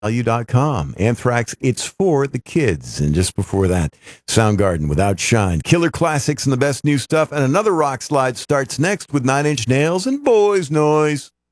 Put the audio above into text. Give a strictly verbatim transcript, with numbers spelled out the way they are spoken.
value dot com. Anthrax, it's for the kids. And just before that, Soundgarden without Shine. Killer classics and the best new stuff. And another rock slide starts next with Nine Inch Nails and Boys Noise.